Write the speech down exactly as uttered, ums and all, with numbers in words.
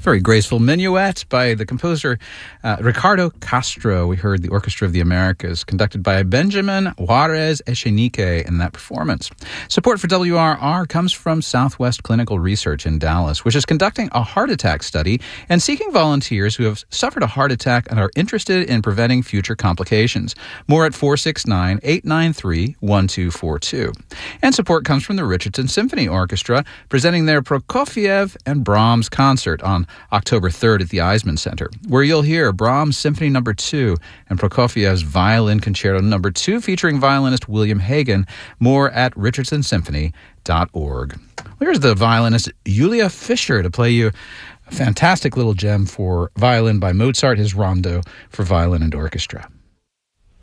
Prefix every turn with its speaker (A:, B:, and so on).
A: Very graceful minuet by the composer uh, Ricardo Castro. We heard the Orchestra of the Americas, conducted by Benjamin Juarez Echenique in that performance. Support for W R R comes from Southwest Clinical Research in Dallas, which is conducting a heart attack study and seeking volunteers who have suffered a heart attack and are interested in preventing future complications. More at four six nine, eight nine three, one two four two. And support comes from the Richardson Symphony Orchestra, presenting their Prokofiev and Brahms concert on October third at the Eisman Center, where you'll hear Brahms Symphony Number two and Prokofiev's Violin Concerto Number two featuring violinist William Hagen. More at richardson symphony dot org. Here's the violinist Julia Fischer to play you a fantastic little gem for violin by Mozart, his Rondo for violin and orchestra.